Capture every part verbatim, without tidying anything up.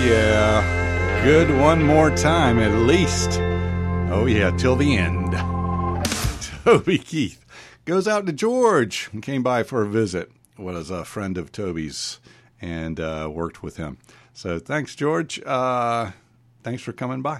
yeah. Good one more time at least. Oh, yeah, till the end. Toby Keith goes out to George and came by for a visit. Was a friend of Toby's and uh, worked with him. So thanks, George. Uh, thanks for coming by.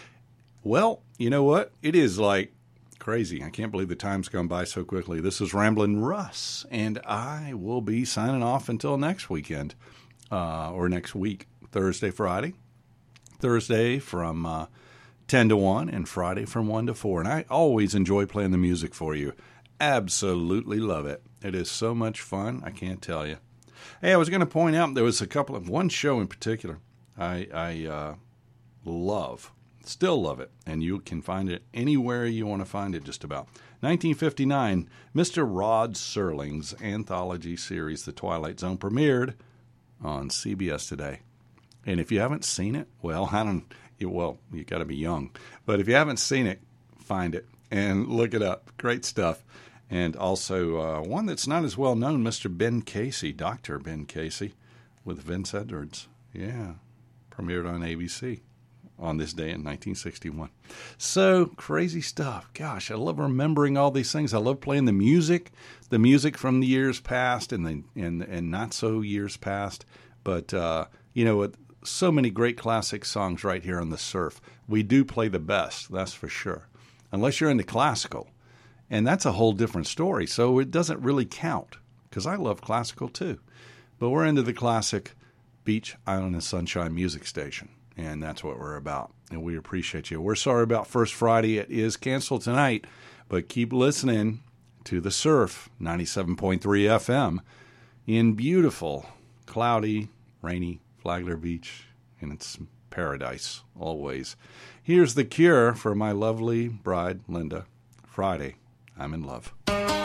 Well, you know what? It is like crazy. I can't believe the time's gone by so quickly. This is Ramblin' Russ, and I will be signing off until next weekend, uh, or next week, Thursday, Friday. Thursday from uh, ten to one, and Friday from one to four. And I always enjoy playing the music for you. Absolutely love it. It is so much fun, I can't tell you. Hey, I was going to point out there was a couple of, one show in particular I, I uh, love. Still love it, and you can find it anywhere you want to find it just about. nineteen fifty-nine, Mister Rod Serling's anthology series, The Twilight Zone, premiered on C B S Today. And if you haven't seen it, well, I don't, you, well, you got to be young. But if you haven't seen it, find it and look it up. Great stuff. And also uh, one that's not as well known, Mister Ben Casey, Doctor Ben Casey, with Vince Edwards. Yeah, premiered on A B C. On this day in nineteen sixty-one. So crazy stuff. Gosh, I love remembering all these things. I love playing the music, the music from the years past and the and and not so years past. But uh, you know, with so many great classic songs right here on the Surf, we do play the best. That's for sure. Unless you're into classical, and that's a whole different story. So it doesn't really count because I love classical too. But we're into the classic Beach Island and Sunshine Music Station. And that's what we're about. And we appreciate you. We're sorry about First Friday. It is canceled tonight. But keep listening to The Surf, ninety-seven point three F M, in beautiful, cloudy, rainy Flagler Beach. And it's paradise, always. Here's The Cure for my lovely bride, Linda. Friday, I'm in love.